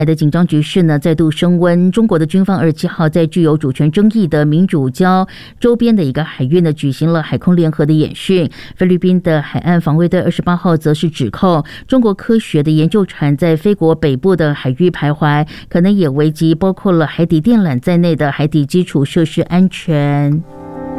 的紧张局势呢再度升温，中国的军方27号在具有主权争议的民主礁周边的一个海域呢举行了海空联合的演训。菲律宾的海岸防卫队28号则是指控中国科学的研究船在菲国北部的海域徘徊，可能也危及包括了海底电缆在内的海底基础设施安全。